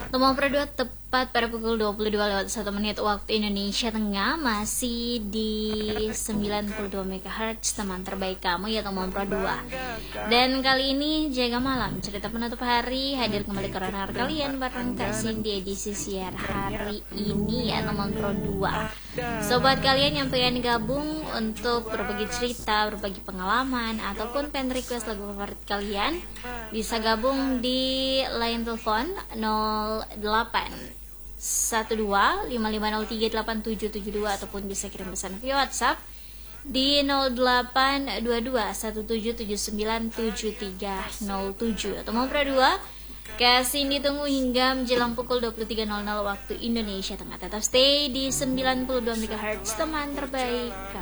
Tomong Pro 2 tepat pada pukul 22:01 waktu Indonesia Tengah, masih di 92 MHz, teman terbaik kamu ya Tomong Pro 2. Dan kali ini jaga malam, cerita penutup hari hadir kembali ke radar kalian bareng Kak Cindy edisi siar hari ini ya Tomong Pro 2. Sobat kalian yang pengen gabung untuk berbagi cerita, berbagi pengalaman, ataupun pengen request lagu favorit kalian, bisa gabung di line telepon 081255038772 ataupun bisa kirim pesan via WhatsApp di 082217797307 atau mau Pro 2. Kasih ditunggu hingga menjelang pukul 23.00 waktu Indonesia Tengah. Tetap stay di 92 MHz, teman terbaik.